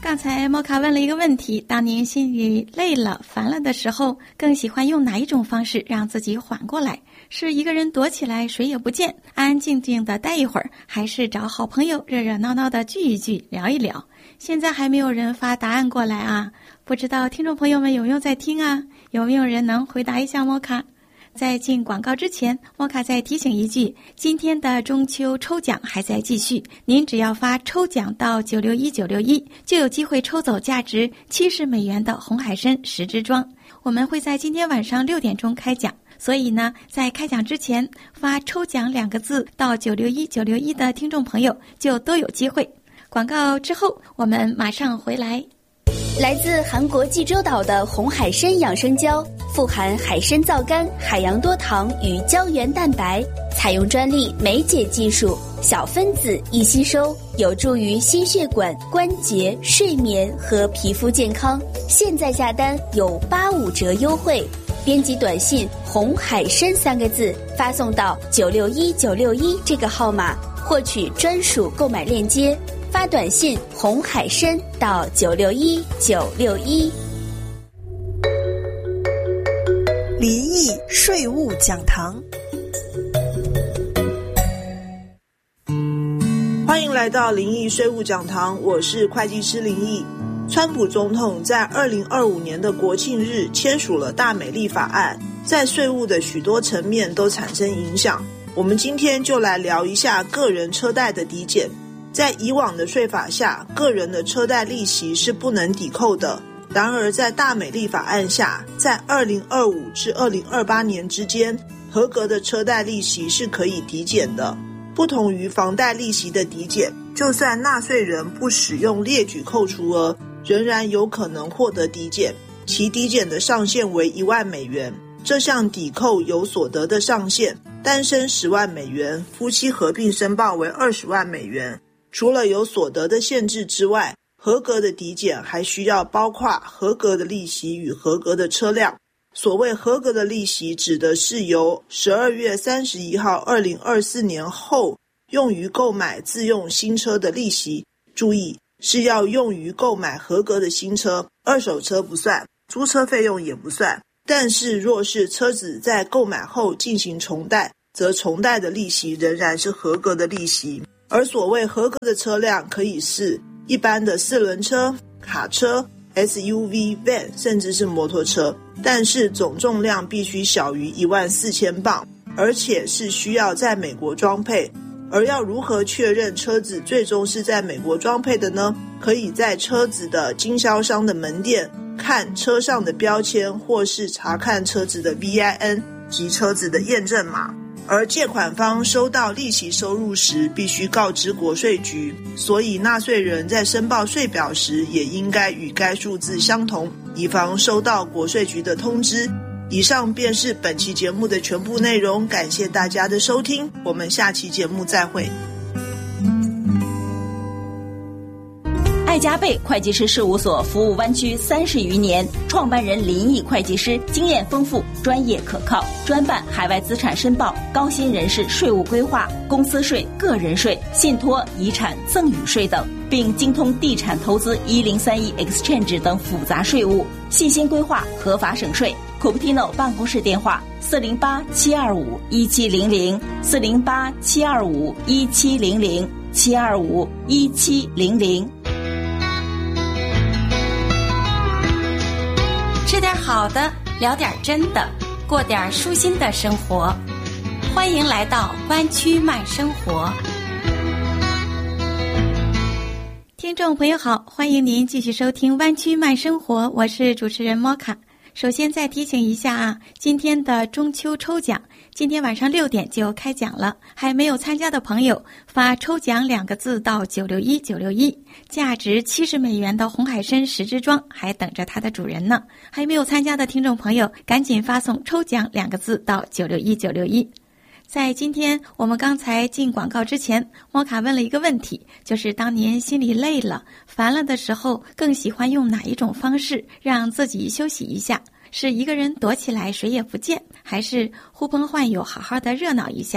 刚才莫卡问了一个问题，当您心里累了烦了的时候，更喜欢用哪一种方式让自己缓过来？是一个人躲起来谁也不见，安安静静的待一会儿，还是找好朋友热热闹闹的聚一聚聊一聊？现在还没有人发答案过来啊，不知道听众朋友们有没有在听啊？有没有人能回答一下莫卡？在进广告之前，莫卡再提醒一句，今天的中秋抽奖还在继续，您只要发抽奖到961961，就有机会抽走价值$70的红海参10支装。我们会在今天晚上6点钟开奖，所以呢，在开奖之前发抽奖2个字到961961的听众朋友就都有机会。广告之后，我们马上回来。 来自韩国济州岛的红海参养生胶，富含海参皂苷、海洋多糖与胶原蛋白，采用专利酶解技术，小分子易吸收，有助于心血管、关节、睡眠和皮肤健康。现在下单有85折优惠，编辑短信红海参3个字发送到961961这个号码，获取专属购买链接。发短信红海参到961961。 林毅税务讲堂， 欢迎来到林毅税务讲堂，我是会计师林毅。川普总统在2025年的国庆日签署了大美丽法案，在税务的许多层面都产生影响。我们今天就来聊一下个人车贷的抵减。在以往的税法下，个人的车贷利息是不能抵扣的。然而在大美丽法案下，在2025至2028年之间，合格的车贷利息是可以抵减的。不同于房贷利息的抵减，就算纳税人不使用列举扣除额，仍然有可能获得抵减，其抵减的上限为$1万。这项抵扣有所得的上限，单身$10万，夫妻合并申报为$20万。除了有所得的限制之外，合格的抵减还需要包括合格的利息与合格的车辆。所谓合格的利息，指的是由12月31号2024年后用于购买自用新车的利息。注意，是要用于购买合格的新车，二手车不算，租车费用也不算。但是若是车子在购买后进行重贷，则重贷的利息仍然是合格的利息。而所谓合格的车辆，可以是一般的4轮车、卡车、SUV、van， 甚至是摩托车，但是总重量必须小于14000磅，而且是需要在美国装配。而要如何确认车子最终是在美国装配的呢？可以在车子的经销商的门店看车上的标签，或是查看车子的 VIN 及车子的验证码。而借款方收到利息收入时，必须告知国税局，所以纳税人在申报税表时也应该与该数字相同，以防收到国税局的通知。以上便是本期节目的全部内容，感谢大家的收听，我们下期节目再会。 爱加倍会计师事务所服务湾区30余年，创办人林毅会计师经验丰富，专业可靠，专办海外资产申报、高薪人士税务规划、公司税、个人税、信托、遗产、赠与税等，并精通地产投资1031 Exchange 等复杂税务，细心规划，合法省税。Cupertino 办公室电话408-725-1700 408-725-1700 725-1700。 吃点好的，聊点真的，过点舒心的生活。欢迎来到湾区慢生活。听众朋友好，欢迎您继续收听湾区慢生活，我是主持人莫卡。首先再提醒一下啊，今天的中秋抽奖，今天晚上6点就开奖了，还没有参加的朋友发抽奖2个字到961961，价值$70的红海参10支装还等着它的主人呢。还没有参加的听众朋友，赶紧发送抽奖2个字到961961。在今天我们刚才进广告之前，莫卡问了一个问题，就是当您心里累了烦了的时候，更喜欢用哪一种方式让自己休息一下？是一个人躲起来谁也不见，还是呼朋唤友好好的热闹一下？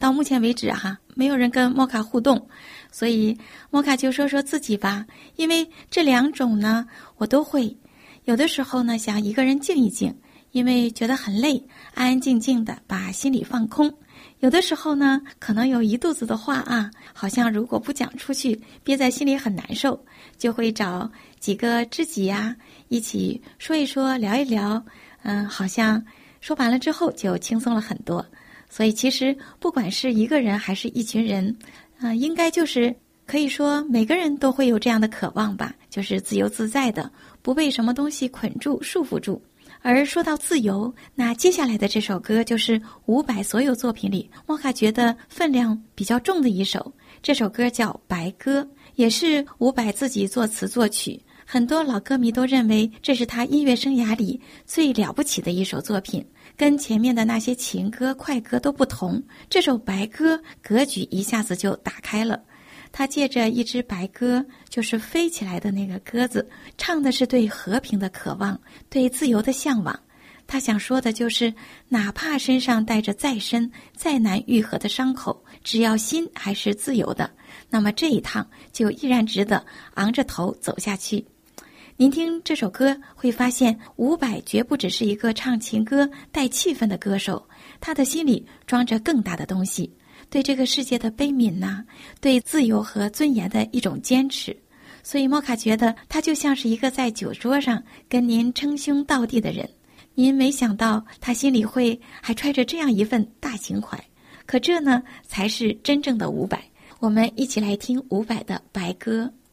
到目前为止没有人跟莫卡互动，所以莫卡就说说自己吧。因为这2种呢我都会，有的时候呢想一个人静一静，因为觉得很累，安安静静的把心里放空。有的时候呢可能有一肚子的话好像如果不讲出去憋在心里很难受，就会找几个知己一起说一说聊一聊，好像说完了之后就轻松了很多。所以其实不管是一个人还是一群人，应该就是可以说每个人都会有这样的渴望吧，就是自由自在的，不被什么东西捆住束缚住。而说到自由，那接下来的这首歌就是伍佰所有作品里莫卡觉得分量比较重的一首。这首歌叫《白鸽》，也是伍佰自己作词作曲，很多老歌迷都认为这是他音乐生涯里最了不起的一首作品，跟前面的那些情歌快歌都不同。这首《白鸽》格局一下子就打开了，他借着一只白鸽，就是飞起来的那个鸽子，唱的是对和平的渴望，对自由的向往。他想说的就是，哪怕身上带着再深再难愈合的伤口，只要心还是自由的，那么这一趟就依然值得昂着头走下去。您听这首歌会发现，伍佰绝不只是一个唱情歌带气氛的歌手，他的心里装着更大的东西，对这个世界的悲悯对自由和尊严的一种坚持。所以莫卡觉得他就像是一个在酒桌上跟您称兄道弟的人，您没想到他心里还揣着这样一份大情怀。可这呢才是真正的伍佰。我们一起来听伍佰的《白鸽》。